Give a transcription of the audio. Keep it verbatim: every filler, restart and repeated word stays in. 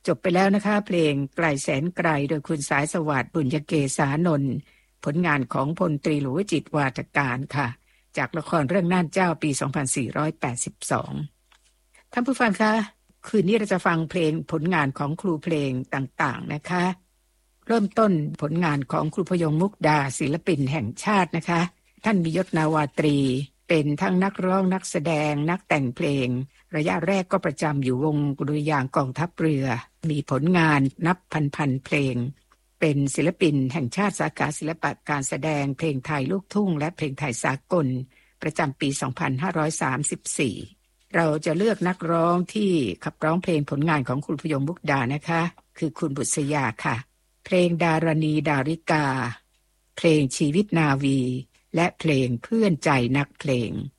จบไปแล้วนะคะเพลงไกลแสนไกลโดยคุณสายสวัสดิ์บุญยเกษานนท์ผลงานของพลตรีหลวงจิตวาทการค่ะจากละครเรื่องน่านเจ้าปีสองพันสี่ร้อยแปดสิบสองท่านผู้ฟังคะคืนนี้เราจะฟังเพลงผลงานของครูเพลงต่างๆนะคะเริ่มต้นผลงานของครูพยงมุกดาศิลปินแห่งชาตินะคะท่านมียศนาวาตรีเป็นทั้งนักร้องนักแสดงนักแต่งเพลงระยะแรกก็ประจำอยู่วงดุริยางค์กองทัพเรือมีผลงานนับพันๆเพลงเป็นศิลปินแห่งชาติสาขาศิลปะการแสดงเพลงไทยลูกทุ่งและเพลงไทยสากลประจำปีสองพันห้าร้อยสามสิบสี่เราจะเลือกนักร้องที่ขับร้องเพลงผลงานของคุณพยงมุกดานะคะคือคุณบุษยาค่ะเพลงดารณีดาริกาเพลงชีวิตนาวีและเพลงเพื่อนใจนักเพลง